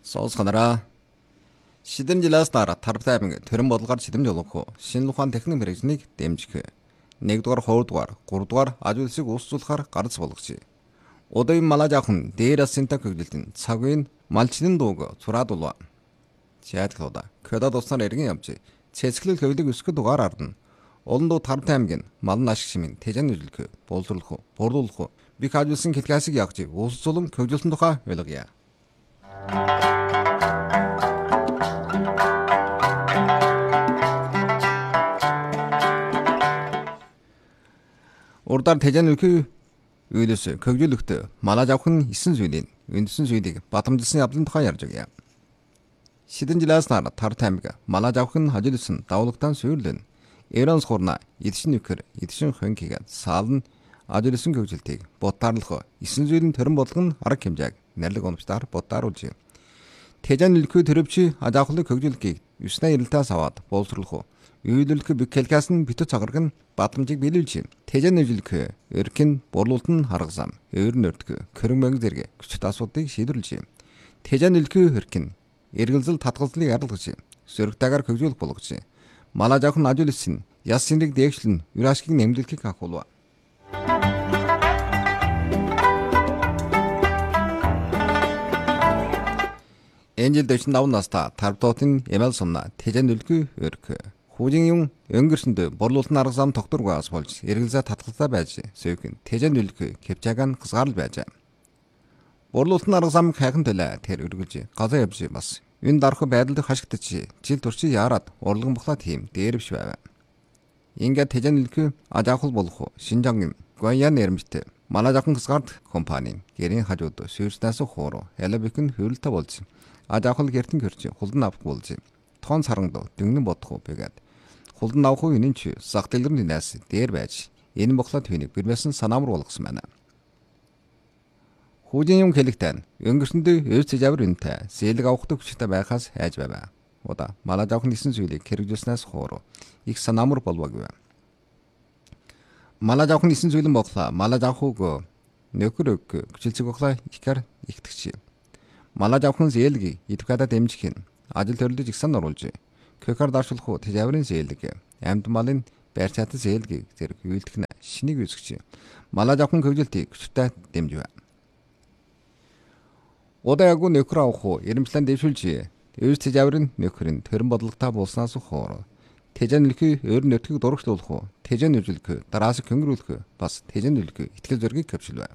Сонсгонороо. Шидэн жилээс дараа тарбтай аймаг төрөн бодлогоор шидэмж олгох шинэ ухаан техник мэргэжнийг дэмжих. 1-р, 2-р, 3-р аж үйлсийг үүсгүүлэхээр гарц болгоч. Удаа малаж ахын дээрээс синтак хөдөлтөнд цаг үеийн малчны дууг цураад улва. Чаадлуудаа көдөд уснаар эргэн явж цэцгэлэл хөвлөг өсгөх дугаар ардна. Олон дуу тарбтай аймгийн малн ашиг шимийн тэжэн үзүүлэх, боловсруулах, борлуулах, бих аж үйлсийн хэлхээсийг ягж үүсцүүлэн хөгжүүлсэн тухай ойлгоё. Урдаар тэжэн үлхий үйлс хөгжүүлэхдээ малаж авахын 9 зүйлийн үндсэн зүйлийг батамжилсан явдлын тухай ярьж байгаа. Шидэн жилээс нар тарбтай аймаг малаж авахын хажуулсан давлагтан сүйрлэн Эронс хурна эдшин нөхөр эдшин хонкигээд саалн ажиулсан хөгжилтийг ботаарлах 9 зүйлийн төрөн бодлого нь арга хэмжээг нэрлэг оновчдаар ботааруулж. Тэжэн үлхий төрөвчи аж авахлыг хөгжүүлэхийг 9 ярилтаас аваад боловсруулах. Үйлдвэрлэх бикэлкаас нь битүү цагарг нь батламжийг биелүүлж. Тэжэн үлхий эрхэн борлуулалт нь харгазам, өөр нөрдгөө, хөрөнгө зэрэг хүчит асуудлыг шийдвэрлэж. Тэжэн үлхий эрхэн эргэлзэл татгалзлыг арилгаж, сөрөгтэйгээр хөгжүүлэх болгож. Малаж авах нь аж үйлсийн яс синрэг дээгшлэн үр ашгийг нэмэгдүүлэхийг ахуулва. Энжил 45 настай тарбтотын эмэл сумна тэжэн үлхий өрх. Хүүжин юм өнгөрсөнд борлуулалтын арга зам тогтворгоос болж эргэлзээ татгалзаа байж сөйгэн тэжэн үлхий кепчагаан хязгаарлал байж. Борлуулалтын арга зам хайхан төлөө тэр өргөлж газаа явж бас энэ дарах байдалд хашигдчих жил турши яарад урлаган бухлаа тийм дээрвш байв. Ингээд тэжэн үлхий аж авах болох Шинжаан Гуян нэрмжтэй малаж авах хязгаарт компани гэрийн хажууд сүйрснээс хууруу ялабикэн хөвөлтэй болж аж авах гэртэн гэрч хулдан авах болж тоон сарангд дөнгөн бодох байгаад хулдан авах үеийн ч зах дэлгэрний найс дээр байж энэ бухлаа түүнийг бэрмэсэн санаамар болгосон байна. Хүүжин юм хэлэгтэн өнгөрсөнд өөс зэвэр үнэтэй зээлэг авахдаг хүчтэй байхаас хайж байв. Удаа малаж авах 9 зүйлийг хэрэгжүүлснээс хууруу их санаамар болвог гэв. Малаж авах 9 зүйлэн боглоо малаж авахыг нөхөр өг гүчилцэг боглоо ихэр ихтгч. Малаж авахын зээлгийг идэвхадад дэмжих нь ажил төрлөж их сан оруулж көхөр даршуулах тэжаврын зээлэг амьд малын байр чадсан зээлгийг зэрэг үйлдэх нь шинийг үүсгэж малаж авахын хөгжилтийг хүчтэй дэмжив. Удаагүй нөхөр авах ирэмжлэн дэвшүүлж өөс тэжаврын нөхөрийн төрөн бодлоготой болсноос хоор тэжэн үлхий өөр нөтгийг дурагшлуулах тэжэн үзүүлэх дараас хөнгөрүүлэх бас тэжэн үлхий итгэл зөргийг хөвшилвэ.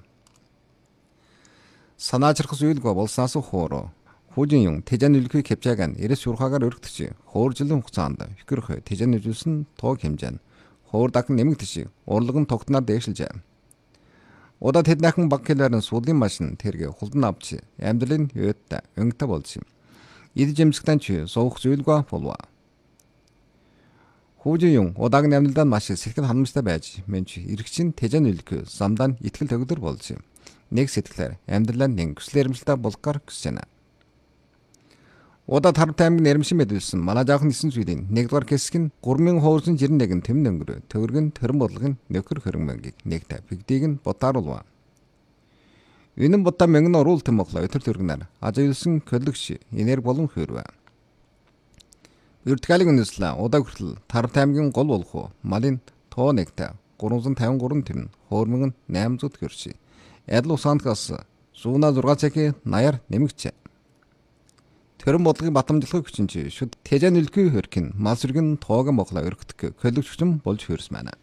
Санаачрах зүйлгүй болсноос хоор хүүжин юм тэжэн үлхий кепчагаан эрэс шурхаагаар өргөдөж хууржилан хугацаанд ихгэрх тэжэн үзүүлсэн тоог хэмжээн хуур дахин нэмэгдэж урлаган тогтноор дээшилжээ. Удаа тэднийхэн баг хэлээрэн суулын машин тэргээ хулдан авч амьдралын өдтэй өнгөтэй болж юм. Идэж эмзэгтэн ч суух зүйлгүй болов. Хүүжин юм удааг амьдралдаа маш сэтгэл ханамжтай байж менч эргчин тэжэн үлхий замдаа итгэл төгдөр болж юм. Нэг сэтгэлээр амьдралаа нэг хүсэл эрмэлзэлтэй болгохоор хүсэж байна. Удаа тарбтай аймаг нэрмшин мэдүүлсэн малаж авах 9 зүйлийн 1-р хэсэг нь 3091 төмн өнгөрөө төгөргөн төрөн бодлогын нөхөр хөрөнгөмбөгийг нэгтэй бигдийг нь ботааруулва. Энэ нь ботаа мянган оруулалт моглоо өтөр төргнөр ажиулсан көлөгч энерги болон хөрвэ. Вертикалын үндэслэл удаа хүртэл тарбтай аймгийн гол болох малын тоо нэгтэй 353 төмн хөөрмөн 800 хөрши. Адил усаантгаас 106 цагийн 80-аар нэмэгдсэн. Төрөн бодлогын батамжлахыг хүчин шүд тэжэн үлхий хөрх нь мал сүргэн тоогон боглоо өргөдөх көлөгч хүчин болж хөрс байна.